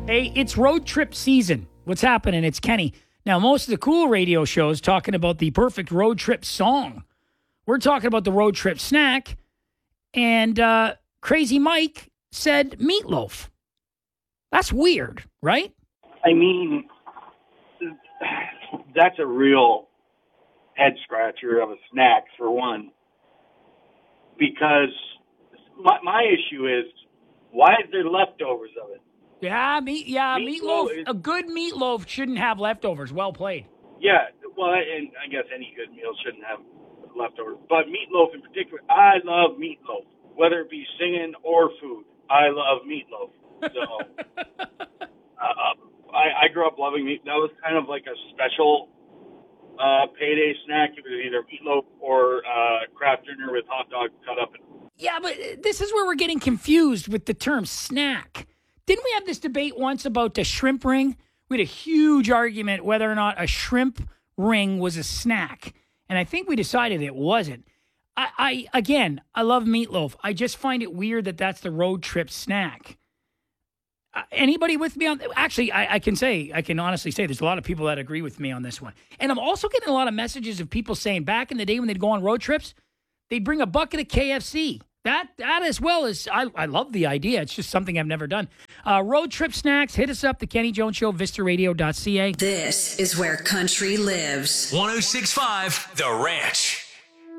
Hey, it's road trip season. What's happening? It's Kenny. Now, most of the cool radio shows talking about the perfect road trip song. We're talking about the road trip snack. And Crazy Mike said meatloaf. That's weird, right? I mean, that's a real head scratcher of a snack, for one. Because my issue is, why is there leftovers of it? Meatloaf. A good meatloaf shouldn't have leftovers. Well played. Yeah, well, and I guess any good meal shouldn't have leftovers. But meatloaf in particular, I love meatloaf. Whether it be singing or food, I love meatloaf. So I grew up loving meat. That was kind of like a special payday snack. It was either meatloaf or Kraft Dinner with hot dog cut up. Yeah, but this is where we're getting confused with the term snack. Didn't we have this debate once about the shrimp ring? We had a huge argument whether or not a shrimp ring was a snack. And I think we decided it wasn't. I love meatloaf. I just find it weird that that's the road trip snack. Anybody with me on? Actually, I can honestly say there's a lot of people that agree with me on this one. And I'm also getting a lot of messages of people saying back in the day when they'd go on road trips, they'd bring a bucket of KFC. That as well as, I love the idea. It's just something I've never done. Road trip snacks, hit us up, The Kenny Jones Show, vistaradio.ca. This is where country lives. 106.5 The Ranch.